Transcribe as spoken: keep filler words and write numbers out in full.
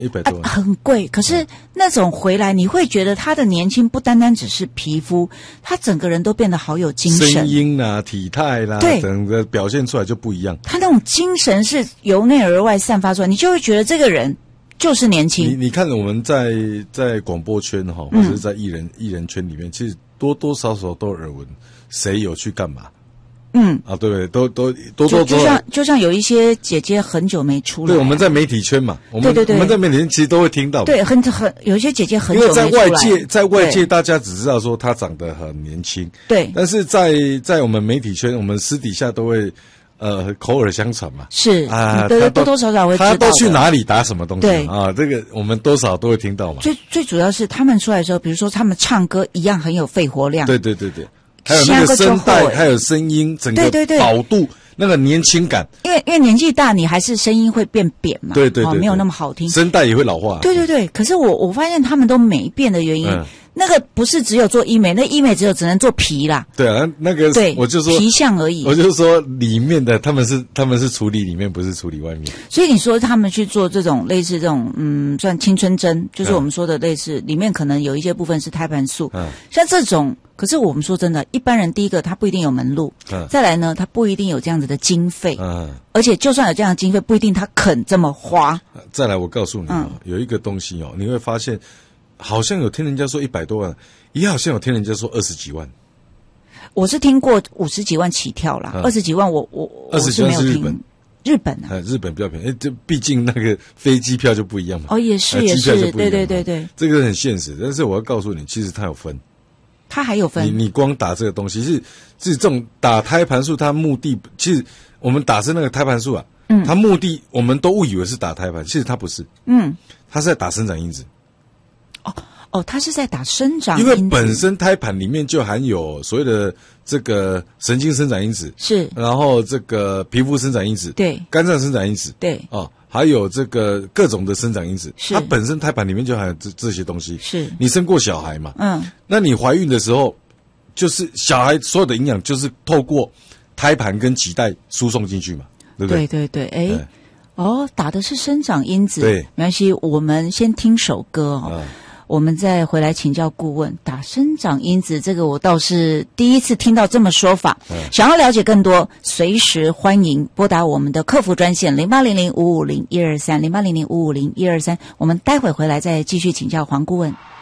一百多万、 啊、很贵。可是那种回来，你会觉得他的年轻不单单只是皮肤，他整个人都变得好有精神， 声音啦、体态啦， 对， 整个表现出来就不一样。 他那种精神是由内而外散发出来，你就会觉得这个人就是年轻。 你你看我们在在广播圈哈，或者是在艺人、嗯、艺人圈里面，其实多多少少都有耳闻谁有去干嘛。嗯啊，对不对？都都多多就像就像有一些姐姐很久没出来、啊， 对，我们在媒体圈嘛，我们对对对， 我们在媒体圈其实都会听到， 对，很很有一些姐姐很久没出来， 因为在外界在外界大家只知道说她长得很年轻， 对， 但是在在我们媒体圈，我们私底下都会呃口耳相传嘛， 是啊， 对，多多少少会知道他都去哪里打什么东西， 对啊，这个我们多少都会听到嘛。 最最主要是他们出来的时候，比如说他们唱歌一样很有肺活量， 对对对对。还有那个声带，还有声音，整个饱度，那个年轻感。 因为因为年纪大，你还是声音会变扁嘛， 对对 对, 对、哦， 没有那么好听， 声带也会老化。 对对对，可是我我发现他们都没变的原因，嗯、那个不是只有做医美，那医美只有只能做皮啦。 对啊，那个对， 我就说皮相而已。 我就说里面的他们是他们是处理里面，不是处理外面。 所以你说他们去做这种类似这种嗯，算青春针，就是我们说的类似，嗯、里面可能有一些部分是胎盘素，嗯，像这种。可是我们说真的，一般人第一个他不一定有门路，嗯、再来呢，他不一定有这样子的经费，嗯，而且就算有这样的经费，不一定他肯这么花。 再来，我告诉你哦，嗯、有一个东西哦，你会发现，好像有听人家说一百多万，也好像有听人家说二十几万。 我是听过五十几万起跳啦，二十、嗯、几万我我二十几万是日本。 日本啊， 日本比较便宜，这毕竟那个飞机票就不一样嘛。 哦，也是也是，对对对对， 这个很现实。但是我要告诉你，其实它有分。 它还有分， 你你光打这个东西是是这种打胎盘素，它目的其实我们打是那个胎盘素啊，嗯，它目的我们都误以为是打胎盘，其实它不是，嗯，它是在打生长因子。 哦哦，它是在打生长因子，因为本身胎盘里面就含有所谓的这个神经生长因子， 是， 然后这个皮肤生长因子， 对， 肝脏生长因子， 对， 哦。还有这个各种的生长因子， 是它本身胎盘里面就含有这这些东西。 是你生过小孩嘛？ 嗯， 那你怀孕的时候，就是小孩所有的营养就是透过胎盘跟脐带输送进去嘛，对不对？ 对对对，哎，对哦，打的是生长因子， 对， 没关系，我们先听首歌哦。嗯，我们再回来请教顾问，打生长因子这个我倒是第一次听到这么说法。嗯、想要了解更多，随时欢迎拨打我们的客服专线零八零零五五零一二三零八零零五五零一二三。我们待会回来再继续请教黄顾问。